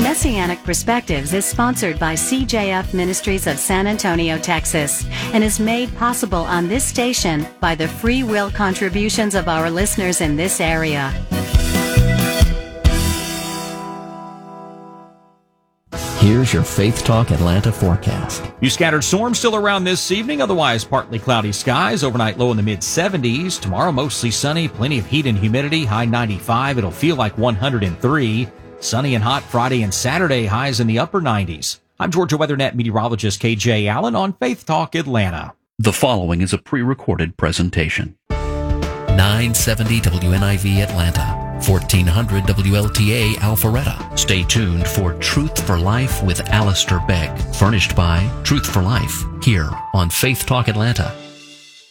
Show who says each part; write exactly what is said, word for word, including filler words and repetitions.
Speaker 1: Messianic Perspectives is sponsored by C J F Ministries of San Antonio, Texas, and is made possible on this station by the free will contributions of our listeners in this area.
Speaker 2: Here's your Faith Talk Atlanta forecast.
Speaker 3: Few scattered storms still around this evening, otherwise partly cloudy skies. Overnight low in the mid seventies. Tomorrow mostly sunny, plenty of heat and humidity, high ninety-five. It'll feel like one hundred three. Sunny and hot Friday and Saturday, highs in the upper nineties. I'm Georgia WeatherNet meteorologist K J Allen on Faith Talk Atlanta.
Speaker 4: The following is a pre-recorded presentation.
Speaker 2: nine seventy W N I V Atlanta, fourteen hundred W L T A Alpharetta. Stay tuned for Truth for Life with Alistair Begg, furnished by Truth for Life, here on Faith Talk Atlanta.